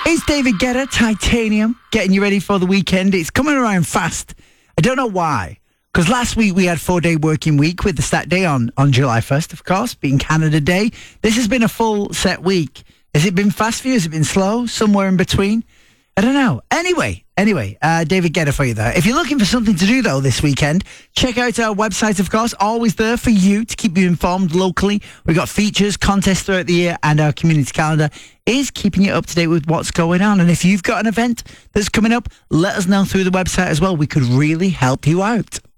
It's David Guetta, Titanium, getting you ready for the weekend. It's coming around fast. I don't know why. Because last week we had 4-day working week with the stat day on July 1st, of course, being Canada Day. This has been a full set week. Has it been fast for you? Has it been slow? Somewhere in between? I don't know. Anyway, David Guetta for you there. If you're looking for something to do, though, this weekend, check out our website, of course. Always there for you to keep you informed locally. We've got features, contests throughout the year, and our community calendar is keeping you up to date with what's going on. And if you've got an event that's coming up, let us know through the website as well. We could really help you out.